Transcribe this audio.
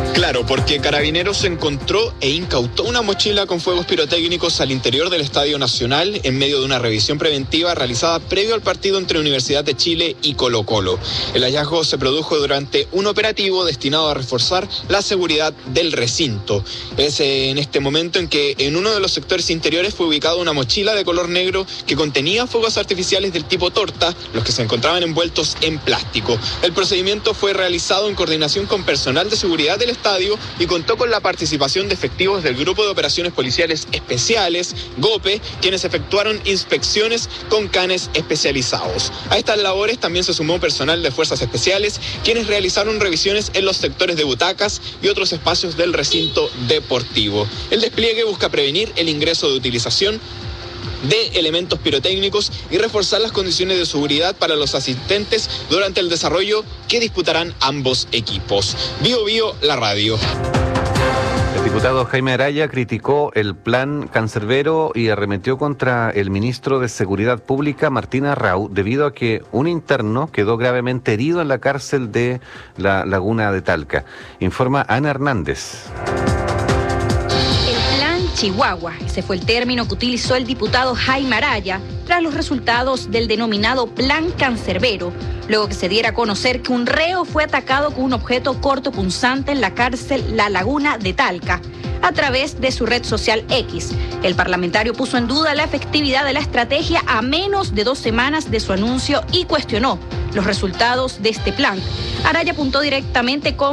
Claro, porque Carabineros encontró e incautó una mochila con fuegos pirotécnicos al interior del Estadio Nacional en medio de una revisión preventiva realizada previo al partido entre Universidad de Chile y Colo-Colo. El hallazgo se produjo durante un operativo destinado a reforzar la seguridad del recinto. Es en este momento en que en uno de los sectores interiores fue ubicada una mochila de color negro que contenía fuegos artificiales del tipo torta, los que se encontraban envueltos en plástico. El procedimiento fue realizado en coordinación con personal de seguridad del estadio y contó con la participación de efectivos del Grupo de Operaciones Policiales Especiales, GOPE, quienes efectuaron inspecciones con canes especializados. A estas labores también se sumó personal de Fuerzas Especiales, quienes realizaron revisiones en los sectores de butacas y otros espacios del recinto deportivo. El despliegue busca prevenir el ingreso de utilización de elementos pirotécnicos y reforzar las condiciones de seguridad para los asistentes durante el desarrollo que disputarán ambos equipos. Bio Bio, la radio. El diputado Jaime Araya criticó el plan cancerbero y arremetió contra el ministro de Seguridad Pública, Martín Arrau, debido a que un interno quedó gravemente herido en la cárcel de la Laguna de Talca. Informa Ana Hernández. Chihuahua. Ese fue el término que utilizó el diputado Jaime Araya tras los resultados del denominado Plan Cancerbero, luego que se diera a conocer que un reo fue atacado con un objeto cortopunzante en la cárcel La Laguna de Talca. A través de su red social X, el parlamentario puso en duda la efectividad de la estrategia a menos de 2 semanas de su anuncio y cuestionó los resultados de este plan. Araya apuntó directamente con